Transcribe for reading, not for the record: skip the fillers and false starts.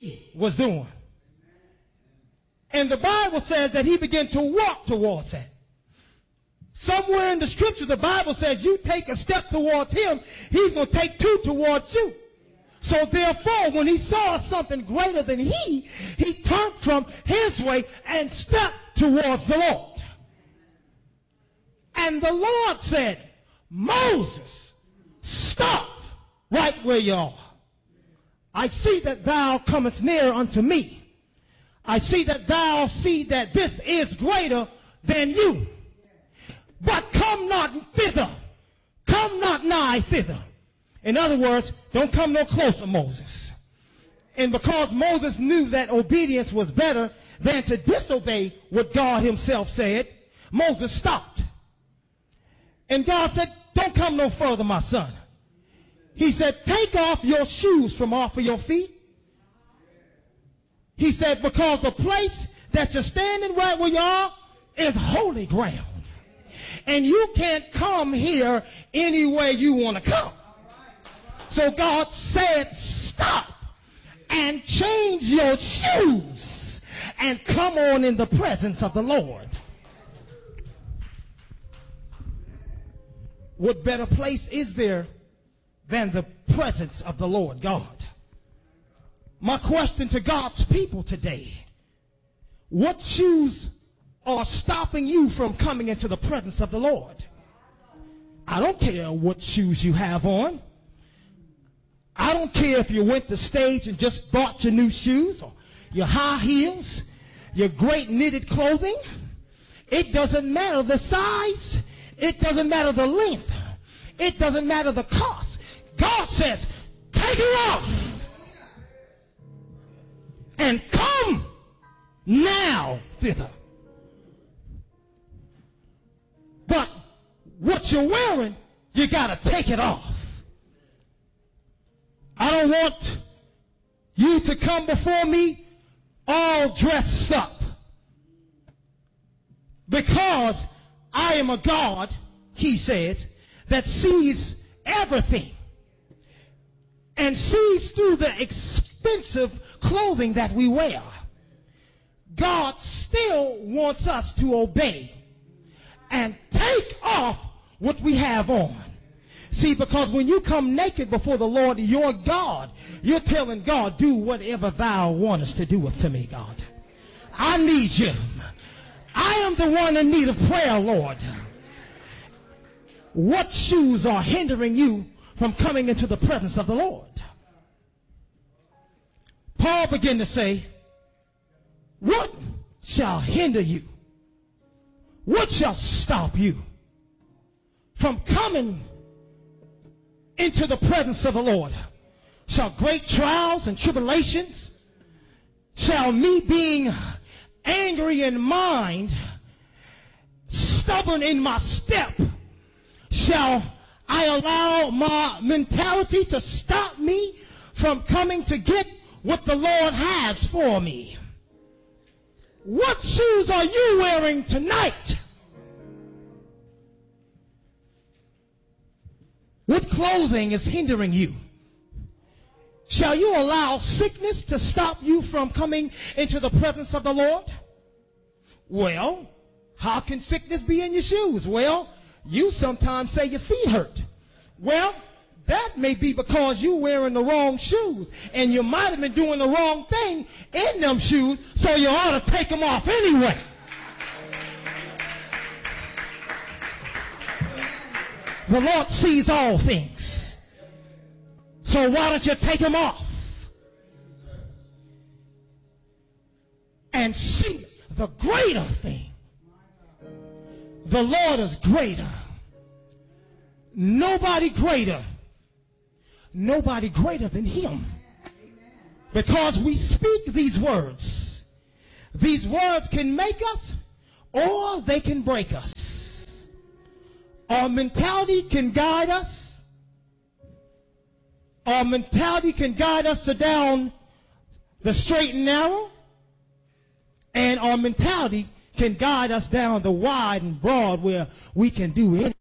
was doing. And the Bible says that he began to walk towards that. Somewhere in the scripture, the Bible says you take a step towards him, he's going to take two towards you. So therefore, when he saw something greater than he turned from his way and stepped towards the Lord. And the Lord said, Moses, stop right where you are. I see that thou comest near unto me. I see that thou see that this is greater than you. But come not thither. Come not nigh thither. In other words, don't come no closer, Moses. And because Moses knew that obedience was better than to disobey what God himself said, Moses stopped. And God said, don't come no further, my son. He said, take off your shoes from off of your feet. He said, because the place that you're standing right where you are is holy ground. And you can't come here any way you want to come. So God said, stop and change your shoes and come on in the presence of the Lord. What better place is there than the presence of the Lord God? My question to God's people today, what shoes are stopping you from coming into the presence of the Lord? I don't care what shoes you have on. I don't care if you went to stage and just bought your new shoes or your high heels, your great knitted clothing. It doesn't matter the size. It doesn't matter the length. It doesn't matter the cost. God says, take it off and come now thither. But what you're wearing, you got to take it off. I don't want you to come before me all dressed up, because I am a God, he said, that sees everything and sees through the expensive clothing that we wear. God still wants us to obey and take off what we have on. See, because when you come naked before the Lord, your God, you're telling God, do whatever thou wantest to do to me, God. I need you. I am the one in need of prayer, Lord. What shoes are hindering you from coming into the presence of the Lord? Paul began to say, what shall hinder you? What shall stop you from coming into the presence of the Lord? Shall great trials and tribulations? Shall me being angry in mind, stubborn in my step, shall I allow my mentality to stop me from coming to get what the Lord has for me? What shoes are you wearing tonight? What clothing is hindering you? Shall you allow sickness to stop you from coming into the presence of the Lord? Well, how can sickness be in your shoes? Well, you sometimes say your feet hurt. Well, that may be because you're wearing the wrong shoes, and you might have been doing the wrong thing in them shoes, so you ought to take them off anyway. The Lord sees all things. So why don't you take them off and see the greater thing? The Lord is greater. Nobody greater than him. Because we speak these words. These words can make us or they can break us. Our mentality can guide us. Our mentality can guide us down the straight and narrow. And our mentality can guide us down the wide and broad where we can do anything.